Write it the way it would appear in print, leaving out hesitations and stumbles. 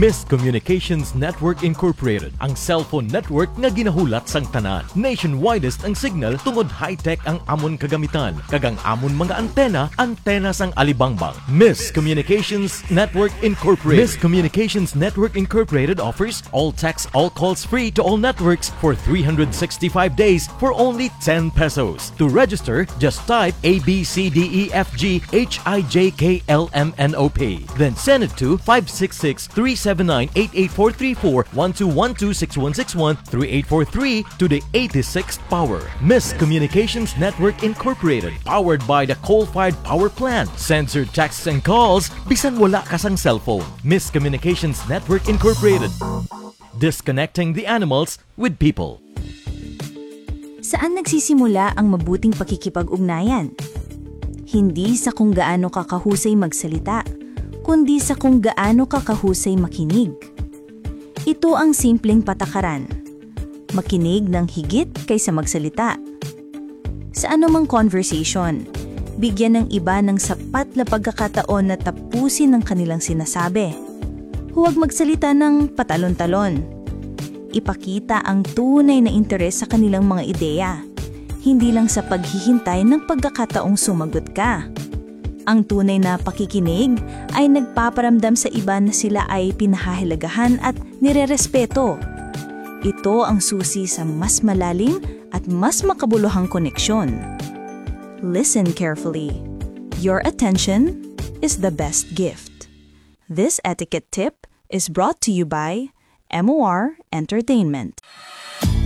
Miss Communications Network Incorporated, ang cellphone network nga ginahulat sang tanan. Nationwidest ang signal tungod high-tech ang amon kagamitan. Kagang amon mga antena sang alibangbang. Miss Communications Network Incorporated. Miss Communications Network Incorporated offers all text, all calls free to all networks for 365 days for only 10 pesos. To register, just type ABCDEFGHIJKLMNOP. Then send it to 566-379-88434 1212-6161-3843 to the 86th power. Miss Communications Network Incorporated, powered by the coal-fired power plant. Send your texts and calls, bisan wala ka sang cellphone. Miss Communications Network Incorporated. Disconnecting the animals with people. Saan nagsisimula ang mabuting pakikipag-ugnayan? Hindi sa kung gaano ka kahusay magsalita, kundi sa kung gaano ka kahusay makinig. Ito ang simpleng patakaran. Makinig ng higit kaysa magsalita. Sa anumang conversation, bigyan ng iba ng sapat na pagkakataon na tapusin ang kanilang sinasabi. Huwag magsalita ng patalon-talon. Ipakita ang tunay na interes sa kanilang mga ideya, hindi lang sa paghihintay ng pagkakataong sumagot ka. Ang tunay na pakikinig ay nagpaparamdam sa iba na sila ay pinahahalagahan at nirerespeto. Ito ang susi sa mas malalim at mas makabuluhang koneksyon. Listen carefully. Your attention is the best gift. This etiquette tip is brought to you by MOR Entertainment.